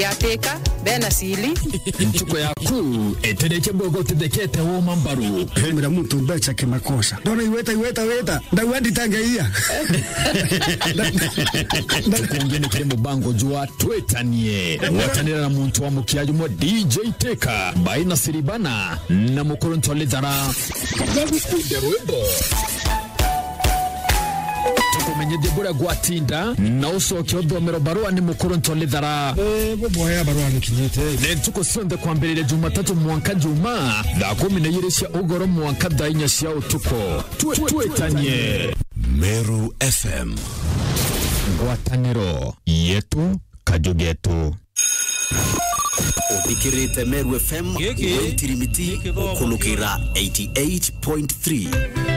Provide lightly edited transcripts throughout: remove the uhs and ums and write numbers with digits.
yateka bena sili ntuko yaku etereke bogo tudekete wo mambaru hemera mtu becha kimakosa dona iweta ndawandi tangaia tukongene kire mubango jua twetanie watanira na muntu wa mukiaji mo DJ Teka baina siribana na mukuru ntole dara tukumenye debura gwatinda na usoke odomero barua ni mukuru ntole dara boya barua nikinyete ne tuko sonde kwa mbelele Jumatatu mwanka Juma da 12 ugoro mwanka dainya sia utuko twetanie Meru FM ngwataniro yetu kajugetu Odikirite Meru FM Tirimiti Okulukira 88.3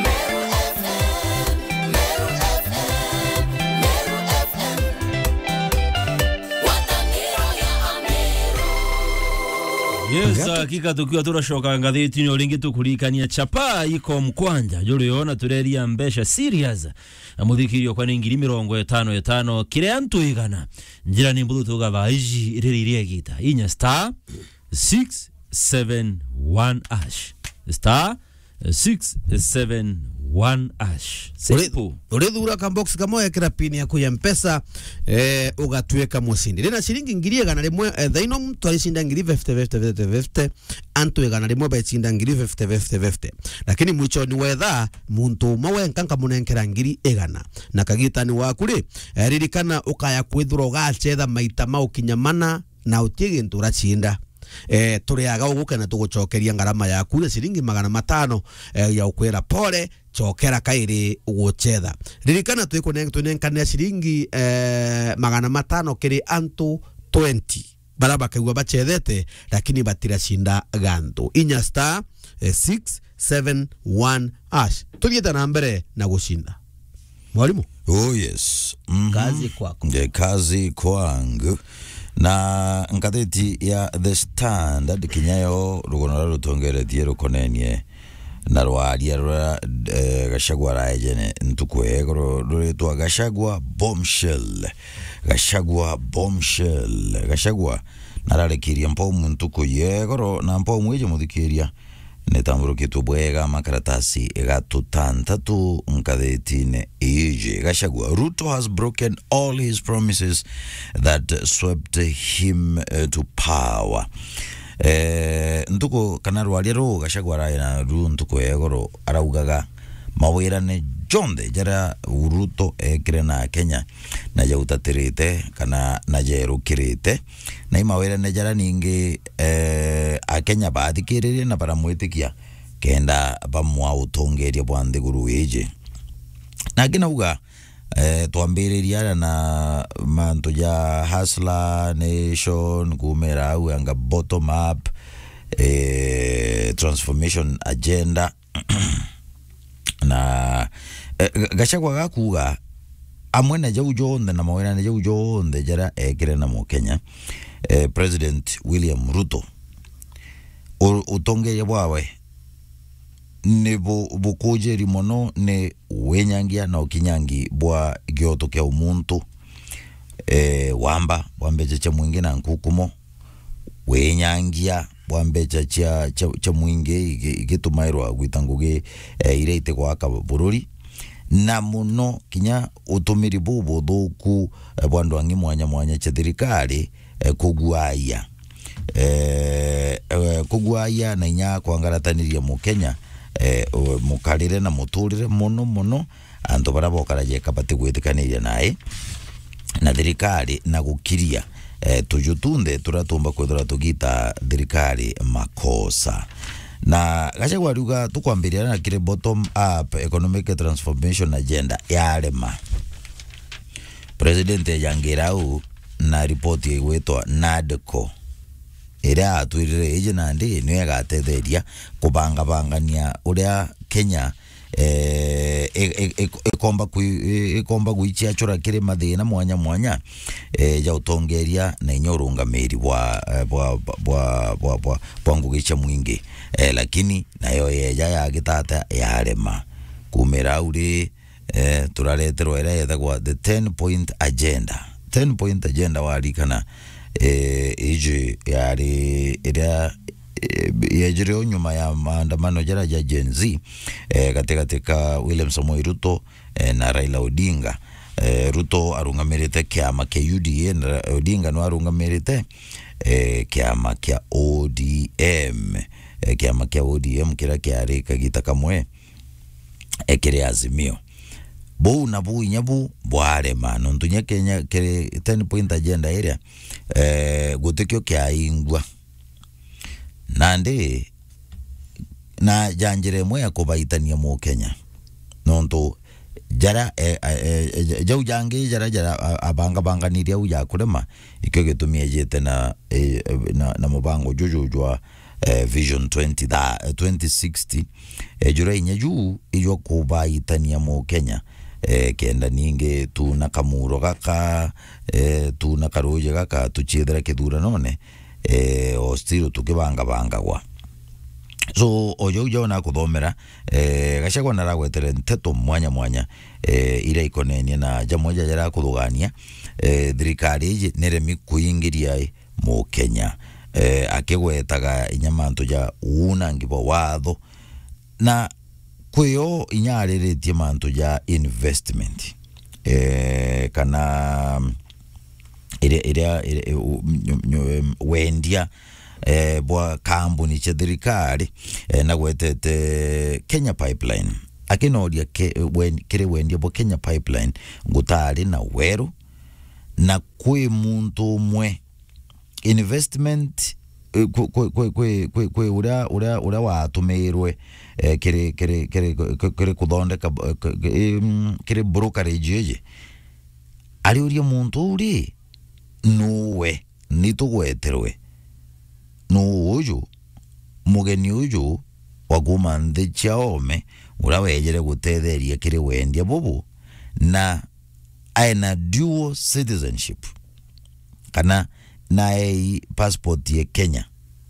Yes, hakika tukiwa turashoka ngatheti ni ringi tukurikania chapa iko mkwanja juriona tureria mbesha serious amuthikirio kwa ngiri 55 kire antu igana njira ni mbudu tuga vaiji riririe gita inya star 671 ash star 671 ash simple urithura ka box kamoya kira pini ya kuya mpesa ugatweka musindi rena shilingi ngiri igana rimwe thaino mtu alishinda ngiri 50 antu igana rimwe betsinda ngiri 50 lakini mwicho ni wetha muntu mwe nkanka munenkera ngiri igana na kagitani wakuri ririkana ukaya kwithura ugachetha maita maukinyamana na utige ntura chinda turiaga ugukena tugucokeria ngarama yaku ya shilingi 500 ya ukwera pole chokera kairi uguchetha ririkana twikunenkania shilingi 500 kiri antu 20 baraba kagwa bachethete lakini batira shinda ganto inya star 671 ash tulieta na mbere na gushinda mwalimu. Oh yes. Kazi kwako. Kazi kwangu. Na ngatheti ya The Standard kinyayo rugono rutongeretie rukonenie na rwaria rwa Gachagua raejene ntukwegoro ruretwa Gachagua bombshell Gachagua nararekiria mpo muntu kuyegoro na mpo mweje muthikiria netamburukitwo bwega makaratasi gatutantatu nkathetine ije Gachagua Ruto has broken all his promises that swept him to power. Ntuko kana rwaria ro Gachagua raina ntuko egoro araugaga mawirane jonde jara Ruto ekrena Kenya na jautatirite kana na jerukirite na imawirane jara ningi a Kenya bathikiririe na baramwitikia kenda bamwa utongeria bwande guru eje na ginauga twambiriria na manto ya Hustler Nation kumera au anga bottom up transformation agenda na Gachagua gakuga amwe na jau jonde na mawena na jau jonde jara ekirena mu Kenya President William Ruto utongeria bwawe ne bukuje rimono ne wenyangia na ukinyangi bwa gyoto kya umuntu wambecha cha mwingi na nkukumo wenyangia wambecha cha mwingi igitumairwa gwitanguge ireite gwaka bururi na muno kinya utumiri bubu thuku bwandu angi mwanya cha thirikari kuguaya na inya kwangarataniria mu Kenya mukarire na muturire muno antu barabokaraje kabati gwitikaniria nae na thirikari na gukiria tujutunde turatumba kwithira tugita thirikari makosa na Gachagua ruga tukwambiria na kire bottom up economic transformation agenda yarema president yangirau na ripoti igwetwa NADCO ira atwirire eje nandi niwe gatetheria kubangania uria Kenya ikomba guichia chora kire mathina mwanya ja utongeria na inyorungamiri bwa ngugicha mwingi lakini nayo yeja ya gitata yarema kumera uri turareterwa ira yethagwa the 10 point agenda warikana iji yari ira yajiri nyuma ya maandamano jara ya Gen Z katika William Samoei Ruto na Raila Odinga. Ruto arungamirite kiama kia UDA na Odinga no arungamirite kiama kia ODM. Kiama kia ODM kira kiari kagita kamwe kiri Azimio. Bou na bou inyabu bware mano ntunya Kenya kiri 10 point agenda area gutekyo kia ingwa nande na janjire mwe akubaitania mu Kenya nonto jara jau jange jara abanga niria uya kurema ikyo gitumie jete na mubango jujujwa Vision 2060 jura inyaju iyo kubaitania mu Kenya kenda ninge tuna kamuro gaka tuna karoje gaka tuchedera kidura none ostiro tukibanga gwa so ojo na kuthomera gashagwa naragwetere nteto mwanya ira ikonenie na jamoja jara kuthugania thirikari iji neremi kuingiria mu Kenya akigwetaga inyamanto ja unangibo watho na kuyo inyariritie manto ja investment kana ira wendia bwa kambuni cha thirikari na gwetete Kenya Pipeline akinoria kire wendia bwa Kenya Pipeline ngutari na weru na kwi muntu mwe investment kwe ura watumirwe kire kuthondeka kire brokerage yeje ari uria muntu uri nuwe nitugweterwe no uju mugeni uju waguma nthi chaome ura wejere gutetheria kire wendia bubu na aina dual citizenship kana na passport ye Kenya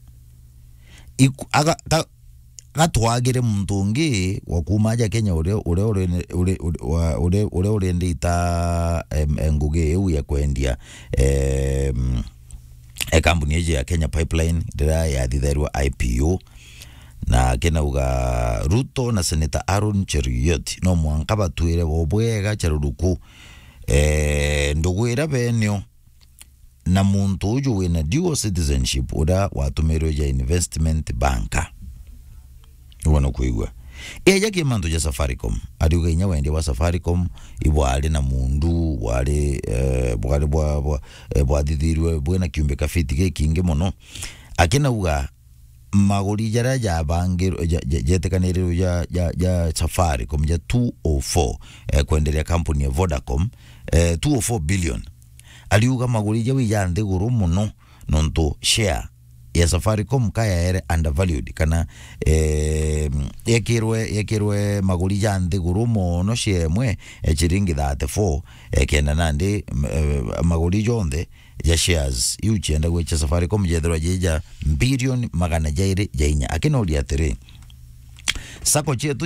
gatwagire muntu ungi wakumaja Kenya ure ndita nguge eu ya kwendia kampuni yeje ya Kenya Pipeline dira ya thitherwa IPO na kena uga Ruto na Senator Aaron Cheruiyot no mwanka batwire bobwega charuruku ndugwira benyo na muntu uju wina dual citizenship ura watumero ya investment banka wana kuigwa eja kimanto ja Safaricom adiuga inya wende wa Safaricom ibwale na mundu wale bwa dithirwe bwena kiumbe kafiti kinge mono akina uga magori jara ja bangiro jetekanero ya Safaricom ja 204 kuendelea kampuni ya Vodacom 204 billion aliuga magori ja wiyande guru muno nonto share ya Safaricom kaya ere undervalued kana yekirwe maguri jande gurumo no shemwe chiringi 34 kenda nande maguri jonde ya shares yuchenda gwe cha Safaricom jedro jeja bilioni magana jaire jainya akinoli atere sako chetu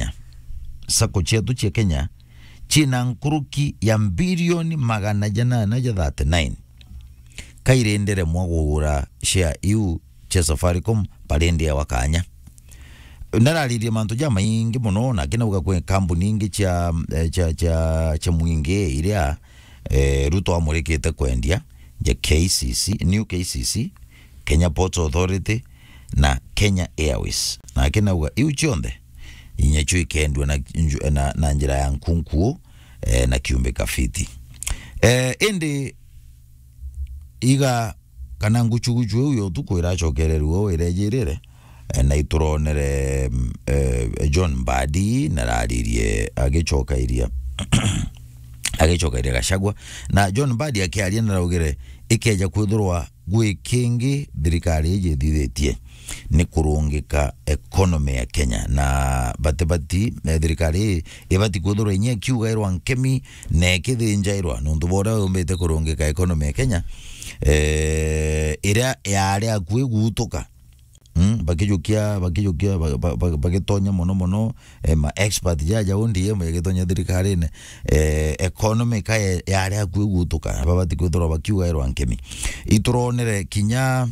cha Kenya china nkuruki ya bilioni magana jana na 39 kairendere mwagura share iu cha Safaricom palende ya wakanya nararire mantu ja maingi muno na kina uga kwe kampuni ingi cha mwinge iria Ruto amurekete kwendia ya KCC New KCC Kenya Ports Authority na Kenya Airways na kina uga iu chonde inyecho ikendwa na njira ya nkunkuo na kiumbe kafiti ende iga kana nguchuguchu uyo tuko irachokererwo irejirire na ituronere John Mbadi nararirie agichoka iria Gachagua na John Mbadi akiaria narugire ikeja kwithurwa gwikingi thirikari ije thithetie ni kurungika economy ya Kenya na batebati thirikari ibati kwithurwa inye kiuga irwa nkemi na kithinja irwa nundu bora umbite kurungika economy ya Kenya ira yare akwe gutuka bakijukia bagitonya mono ma expert jaja undi ye bagitonya thirikarine economy kae yari akugutuka babati kwithora bakiuga ero ankemi ituronere kinya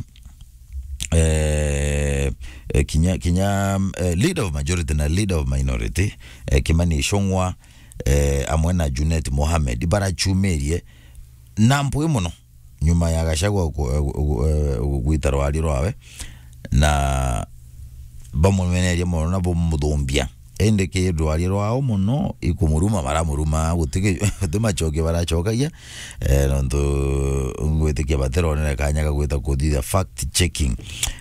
leader of majority na leader of minority Kimani Ichung'wah amwe na Junet Mohamed barachumerie nampuye muno nyuma ya Gachagua gwitaro ari rwawe na bamumeneria muno na bomuthumbia ende ke rwari rwao muno ikumuruma baramuruma gutike machoke barachokagia ndo ngwetike bateronera kanya kagweta kuthitha fact checking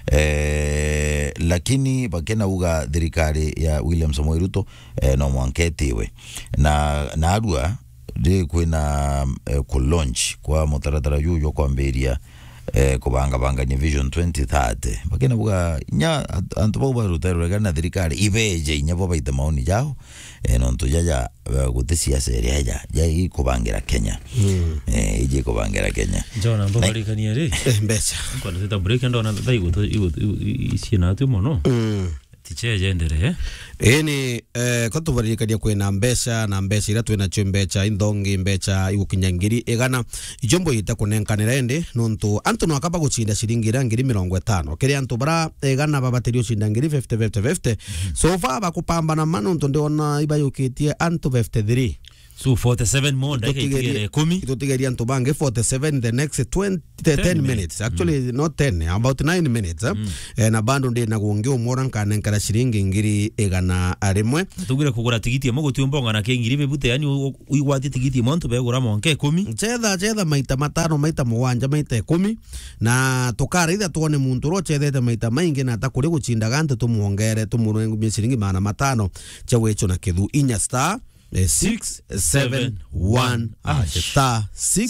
lakini bakena uga thirikari ya William Samoei Ruto no mwanketiwe na arua de kwina ku launch kwa mutaratara yuyo kwa mberia kubanga ni Vision 2030 bakena buga nya antubo barutero gana thirikari ibeje inyabo baite maoni yao nonto jaja gutesia seria ya ikubangira Kenya ije kubangira Kenya Jona mbabarikania ri mbecha kwa nita break ndo na ndaigo isina tu mono ticheje ndere ni ko tubarikania kwina mbeca na mbeca ira twina chimbeca indongi mbeca igukinyangiri egana ijombo ita kunenkanira ende nonto antu no akaba guchinda shilingi 50 kiri antu bara egana babaterio chinda ngiri 50 so far bakupambana mano nto ndiona ibayukitie antu 53 so 47 more ndake 10 itotigeria antu bange 47 the next 10 minutes actually not 10 about 9 minutes na bando ndi na gungio mora nkana nkara shilingi ngiri egana arimwe tugire kugura tigiti mo gutiumbonga na kengiri bebute yani uigwati tigiti monto begura monke 10 chetha maita matano maita muwanja maita 10 na tukara itha tuone muntu ro chethete maita maingi na atakuri guchinda gante tumuongere tumurengu shilingi mana matano chewecho na kithu inya star 671 star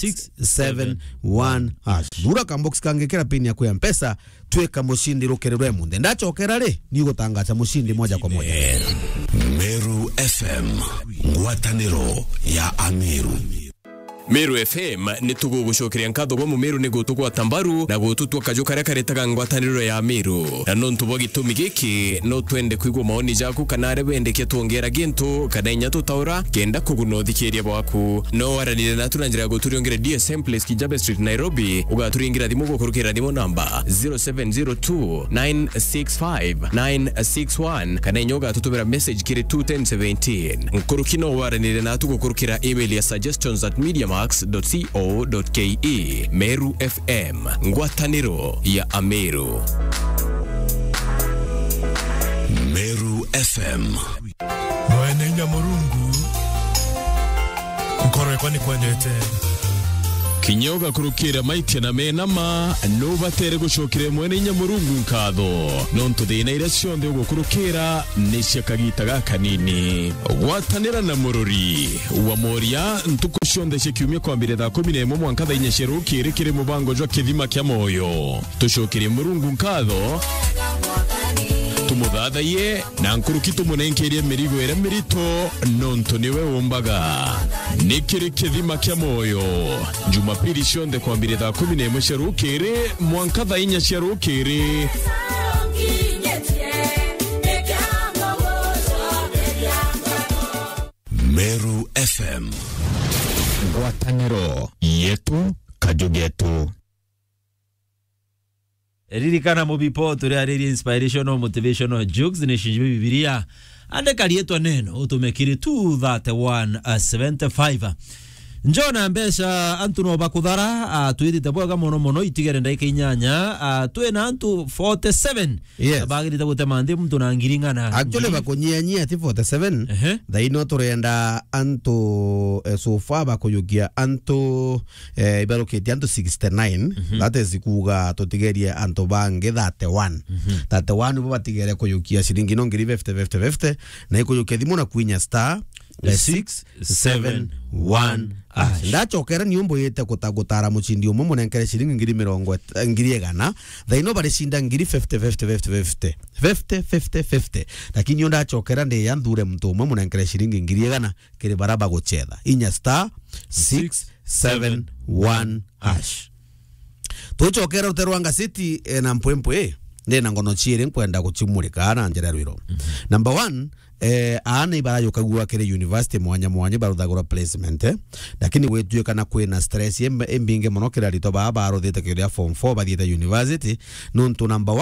671 dura kambox kangekera pini ya kuya mpesa tweka mushindi rukererwe munde ndachokera ri ni gutangaza mushindi moja kwa moja Meru FM ngwataniro ya Ameru Meru FM nitugugucokeria nkatho gwa Meru nigutugwa tambaru na gututwa kajo karia karetaga ngwataniro ya Meru na no ntubo gitumi giki no twende kwigwa maoni jaku kana rebendeke tuongera gintu kana inya tutaura kenda kugunothikiria bwaku no waranire na turanjira guturiongera DSM Place Kijabe Street Nairobi ugaturingira thimu gukurukira thimu namba 0702965961 kana inyoga tutubira message kiri 21017 nkurukino waranire na tugukurukira email ya suggestions@mediamax.co.ke Meru FM ngwataniro ya Ameru Meru FM Mwene Nyamurungu Nkoro kwani kwendete kinyoga kurukira maiti na menama no batere gucokire mwene Nyamurungu nkatho nonto thina ira cionthe gukurukira nisha kagitaga kanini gwatanira na mururi wa moria ntuko cionthe cikiumie kwambire thaa 11 mwanka thaa 4 cirukire kiri mubango jwa kithima kya moyo tucokire Murungu nkatho tumuthathaie na nkuruki tumunenkerie mirigo ira mirito nonto niwe umbaga nikiri kithima kya moyo Jumapili cionthe kwambire thaa 11 cirukire mwanka thaa 4 cirukire Meru FM ngwataniro yetu kajugetu ririkana mubipo turi inspirational motivational jokes ni shinji bibilia ande kalietwa neno utumekiri 23175 njona mbesha antu no bakuthara twirite bwaga mono itigere ndaika inyanya twena antu 47 yes bagirite gutemande mtu na ngiringana actually bakonyanyia ti 47 daino turenda antu sofa bakuyugia antu ibaroketi antu 69 that is kuga totigeria antu bange 31 bo batigere kuyukia shilingi no ngiri 50 na ikuyukia thimu na kwinya star 671 ndachokera nyumbo yete kutagutara muchindi umwe munenkere shilingi ngiri 100 thaino bari shinda ngiri 50 lakini ndachokera ndi yandure mtu umwe munenkere shilingi ngiri 100 kiri baraba guchetha inya star 671 tuchokera uterwanga city na mpwempwe ndena ngono chire kwenda kuchimulika na njira rwiro. Number 1, ana ibara yokagua kire university mwanya baruthagura placement lakini wetu kana kwena stress embinge muno kira rito baba arothete kire form 4 bathiete university nuntu number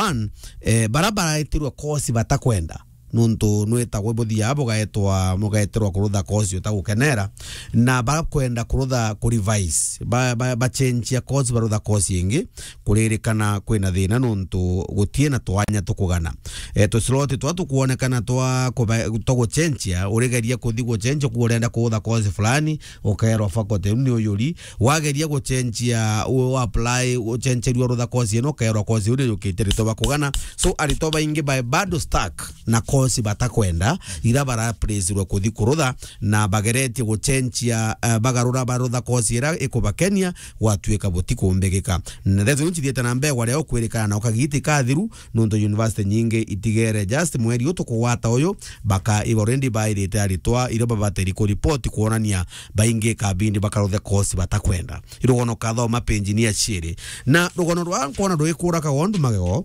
1 barabara itirwa course batakwenda nuntu nweta gwebuthia bogaetwa mugaeterwa kurutha course utagukenera na barakwenda kurutha ku revise ba change ya course barutha course ingi kuririkana kwina thina nuntu gutie na twanya tukugana to slot twa tukuonekana twa to change ya uregeria kuthi go change ku urenda kurutha course fulani ukaerwa faculty ni uyuri wageria go change ya u apply u change ri urutha course ino ukaerwa course uri ukiteri to bakugana so aritoba ingi by bado stack na course batakwenda ira bara prezirwa kuthi kurutha na bagereti go change ya bagarura barutha course ira ikubakenia watweka botiko mbegeka ndezo nchithiete na mbe wale okwerekana na ukagiti kathiru nunto university nyingi itigere just mweri utukuwata uyu baka already bairite aritwa iro babateri ko report kuonania bainge kabindi bakarutha course batakwenda irogono kathoma engineer chiri na rogono rwa kuona rwikura ka wondu magego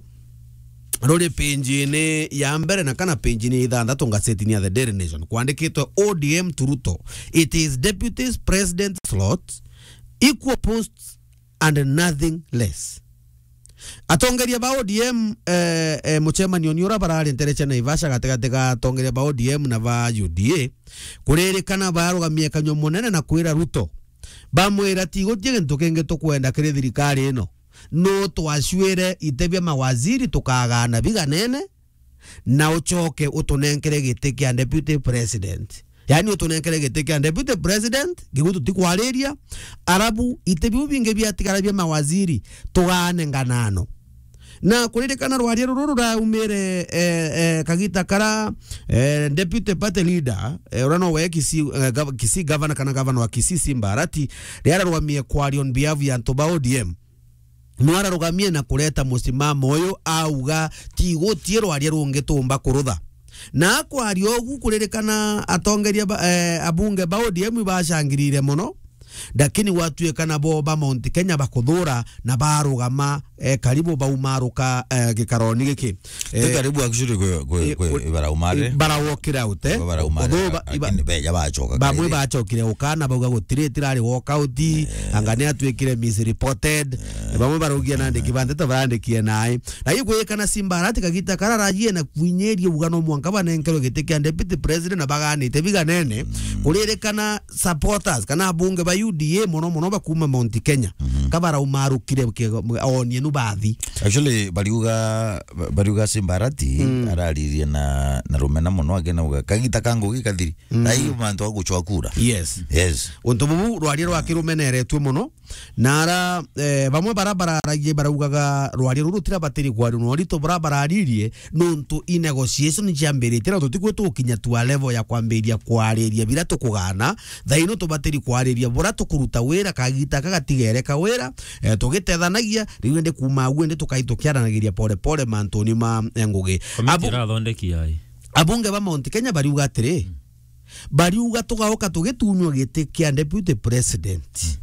rori penjine ya mbere na kana penjine ithandatu ngaseti ni The Daily Nation kuandikitwe ODM Turuto. It is deputy president slot, equal posts and nothing less. Atongeria ba ODM muchema nioniora barari nterecha na Ivasha gatega atongeria ba ODM na ba UDA kurerekana barugamie kanyo munene na kwira Ruto bamwira tigotie gintu kingi tukwenda kiri thirikari ino no twashwire itebya mawaziri tukagana biganene na uchoke utunenkere giti kia deputy president yani utunenkere giti kia deputy president gigutu tikwariria arabu itebya binge byatigara bya mawaziri tugane nganano na kuririkana rwaria ruru ra umire kagita kara deputy party leader urano we Kisii governor kana governor wa Kisii Simbarati riara rwamie kwari on behalf ya Ntoba ODM nwara rugamie na kuleta musimamo uyu auga tigotie rwaria rungitumba kurutha na kwari ogu kuririkana atongeria abunge ba ODM bashangirire muno lakini watu yekana boba Mount Kenya bakuthura na barugama karibu baumaruka gikaroni giki karibu actually go baraumare barawokira ute beja bachoka bamwe bachokire ukana bauga gutire tirari walk out angane atwekire misreported bamwe barugia nande kibande to barandikie nai na yuko yekana Simbarati kagita kararajie na kwinyerie ugano mwanka banenkero giteke deputy president na bagani tebiganene kurerekana supporters kana bunge ba UDA mono bakuma Mount Kenya kabara umarukire onie nubathi actually bariuga Simbarati araririe na rumena mono agena uga kagita kango gikathiri na hiyo mantu aguchwa kura yes untubu rwari rwa kirumeneretwe mono nara bamwe barabara aragie barugaga rwari rurutira bateri kwari no rito barabara aririe nuntu negotiation jamberetera tutikwetu kinya twa level ya kwamberia kwariria bila tukugana thaino to bateri kwariria bora tukuruta wera kagita kagatigereka wera tugitethanagia riu ndi kuma gwende tukaitukiaranagiria pole mantoni ma ngugi abunge ba Mount Kenya bariuga atiri bariuga tugaoka tugitunyo giti kia deputy president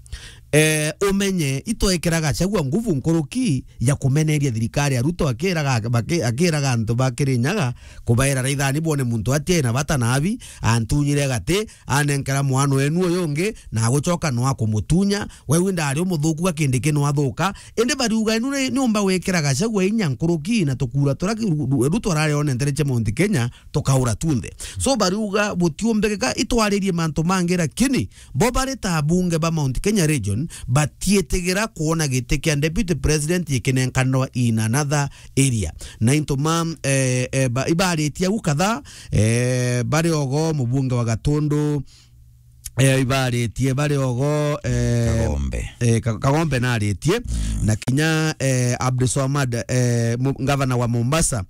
umenye itoekeraga chagua nguvu nkuruki ya kumeneria thirikari ya Ruto akiraga antu bakirinyaga kubaira raithani bone muntu atie na bata nabi antunyire gate anenkera mwano enu yonge na gucoka no akumutunya wewe ndari umuthuku akindike no athuka ende bariuga enu ni umba wekeraga chagua inya nkuruki na tukura turaki Ruto rari one ntereche Mount Kenya tukaura tunde so bariuga butiumbeka itwaririe mantu mangira kini bobareta bunge ba Mount Kenya region batietegera kuona giteke deputy president yekenenkanwa in another area na intoma ibaritia ukatha bari ogo mubunge wa Gatundu ibaritie bari ogo Kagombe na aritie na kinya Abdulswamad governor wa Mombasa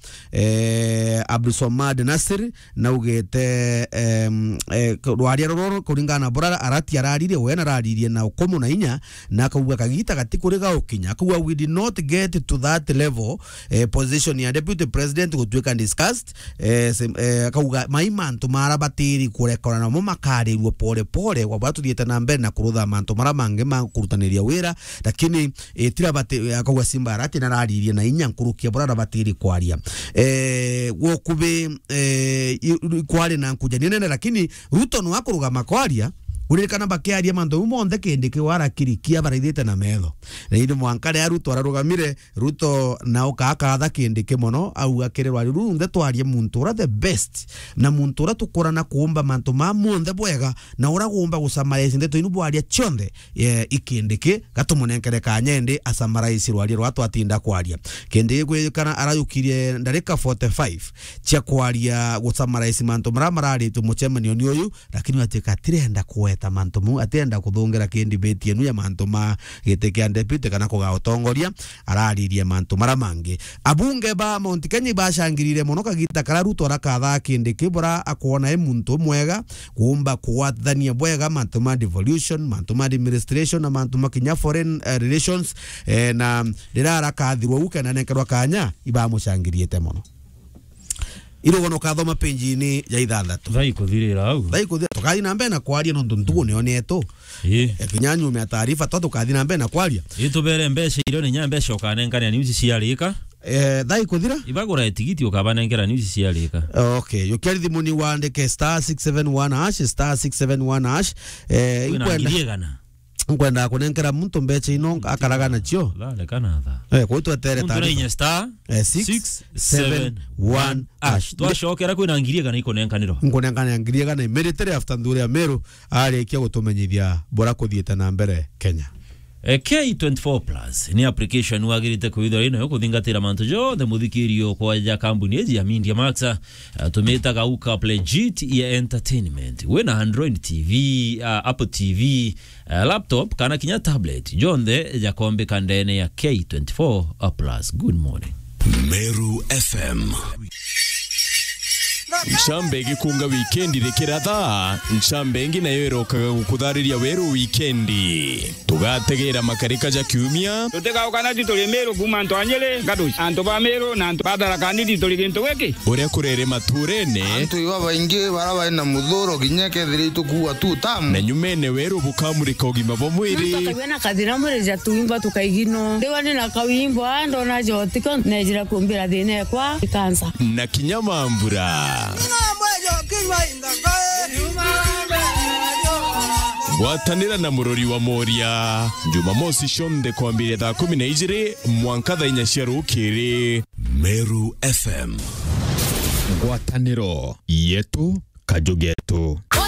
Abdulswamad Nasir na ugete rwaria roro kuringana bora arati ararire wena araririe na ukomo na inya na kauga kagita gatikuriga ukinya kuwa we did not get to that level position ya deputy president gutweka discussed kauga maimantu marabatiri kurekorana mo makarirwo pole wa watu dieta na mbere na kurutha mantu mara mange ma kurutaniria wira lakini tira bate akogwa Simba ati nararirie na inya nkurukia bora batiri kwaria gokube kwari na nkuja nene lakini Ruto no akurugama kwaria uririkana bakiaria mandu monthe kindi kiwara kirikia baraithite na metho na indi mwankare Ruto ararugamire Ruto na ukakatha kindi kimono au akirwa runde twarie muntu ura the best na muntu ura tukorana kuumba mantu ma monthe bwega na ura kuumba gusamaraisi ndeto inu bwaria chonde ikindiki gatumunenkere kanyende asamaraisi rwari rwatu atinda kwaria kindi gwikana arayukirie ndarika 45 cia kwaria gusamaraisi mantu marari tumuchemanio ni uyu lakini atika tirenda kuweta mantu mu atenda kuthongera kindi beti enu ya mantu ma gite kia deputy kana kugaotongoria araririe mantu maramangi abunge ba Mount Kenya bashangirire muno kagita kara Ruto arakatha kindi kibura akuona muntu mwega kuumba kuwathania bwega mantu ma devolution mantu ma administration na mantu ma kinya foreign relations na dirara kathirwo uke na nekerwa kanya ibamushangiriete muno irogono kathoma penjini ya ithathatu thai kuthirira au tukathi na mbere na kwaria no ntuntugo neoneto kinyanyu me taarifa to tukathi na mbere na kwaria itubere mbesha iro ni nyambesha ukanenkania news ciarika thai kuthira ibagura etigiti ukabanengera news ciarika okay yukeri thimuni wandike *671# *671# nkwenda kunenkera muntu mbeche ino akaraga nacio lale kana tha kwitu etere taarifa *671# twashokera kwina ngirie kana ikonenkaniro nkonengana ngirie kana meritere after ndure Meru arikia gutumenyithia bora kuthieta na mbere Kenya K24 Plus ni application wagirite kuithira ino yokuthingatira mantu jothe muthikirio kwa ja kambuni ya Media Max tumeta gauka legit ya entertainment wena Android TV Apple TV laptop kana kinya tablet jonde ja kombe kandene ya K24 Plus. Good morning Meru FM. Nchambe gikunga weekendi rekera tha nchambe ngi nayo irokaga gukuthariria weru weekendi tugategera makarika ja kiumia tutegauka tituli Meru kuma ntwanyele gaduci antu ba Meru na antu badarakani tituli gintu giki uria kurere maturene antu iwa baingi baraba na muthuro ginyeke thiri tukuwa tu tamu na nyumene weru bukamurika ugima bo mwiri tukabena kathira mwiri ja tuimba tukaigino ndiwani na kawimbo ando na jotika nejira kumbira thine kwa kansa na kinyama mbura Gwatanira na murori wa Moria Jumamosi shonde kwambire thaa 12 mwanka thaa 4 cia rukiri Meru FM. Gwataniro yetu kajugetu.